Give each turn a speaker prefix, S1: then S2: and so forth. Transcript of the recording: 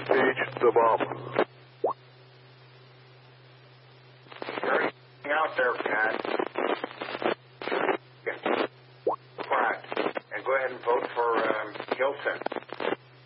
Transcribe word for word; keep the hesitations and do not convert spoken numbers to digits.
S1: staged the bomb.
S2: Everything out there, Pat. Quiet. And go ahead and vote for um, Hilton.